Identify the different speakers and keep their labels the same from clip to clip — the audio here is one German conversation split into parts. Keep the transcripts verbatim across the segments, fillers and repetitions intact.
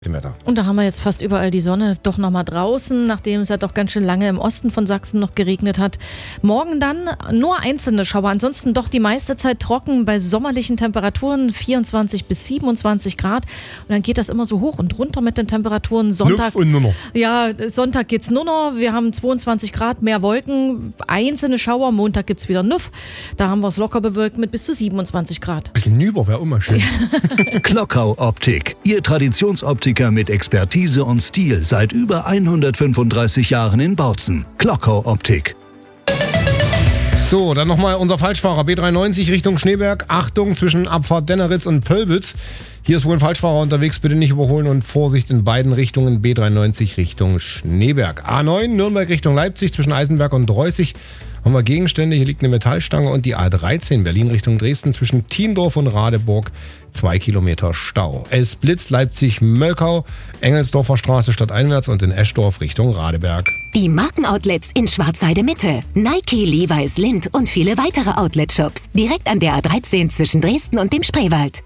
Speaker 1: Und da haben wir jetzt fast überall die Sonne doch nochmal draußen, nachdem es ja doch ganz schön lange im Osten von Sachsen noch geregnet hat. Morgen dann nur einzelne Schauer, ansonsten doch die meiste Zeit trocken bei sommerlichen Temperaturen, vierundzwanzig bis siebenundzwanzig Grad. Und dann geht das immer so hoch und runter mit den Temperaturen. Sonntag,
Speaker 2: und nur noch.
Speaker 1: Ja, Sonntag geht's nur noch. Wir haben zweiundzwanzig Grad, mehr Wolken, einzelne Schauer. Montag gibt's wieder Nuff. Da haben wir es locker bewölkt mit bis zu siebenundzwanzig Grad.
Speaker 2: Bisschen Nüber wäre auch mal schön.
Speaker 3: Klockau Optik, Ihr Traditionsoptiker mit Expertise und Stil seit über hundertfünfunddreißig Jahren in Bautzen. Klockau Optik.
Speaker 2: So, dann nochmal unser Falschfahrer B dreiundneunzig Richtung Schneeberg. Achtung, zwischen Abfahrt Denneritz und Pölbitz. Hier ist wohl ein Falschfahrer unterwegs, bitte nicht überholen und Vorsicht in beiden Richtungen. B dreiundneunzig Richtung Schneeberg. A neun Nürnberg Richtung Leipzig zwischen Eisenberg und Dreußig. Haben wir Gegenstände, hier liegt eine Metallstange und die A dreizehn Berlin Richtung Dresden zwischen Thiendorf und Radeburg, zwei Kilometer Stau. Es blitzt Leipzig-Möllkau, Engelsdorfer Straße stadteinwärts und in Eschdorf Richtung Radeberg.
Speaker 4: Die Markenoutlets in Schwarzheide Mitte, Nike, Levi's, Lindt und viele weitere Outlet-Shops direkt an der A dreizehn zwischen Dresden und dem Spreewald.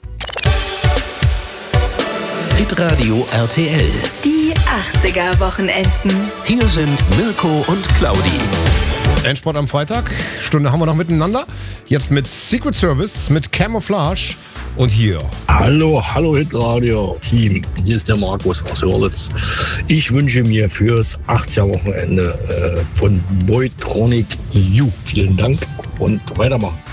Speaker 3: Hitradio R T L.
Speaker 5: Die achtziger-Wochenenden.
Speaker 3: Hier sind Mirko und Claudi.
Speaker 2: Endsport am Freitag, Stunde haben wir noch miteinander. Jetzt mit Secret Service, mit Camouflage und hier.
Speaker 6: Hallo, hallo Hitradio-Team. Hier ist der Markus aus Hörlitz. Ich wünsche mir fürs achtziger-Wochenende äh, von Boytronic You vielen Dank und weitermachen.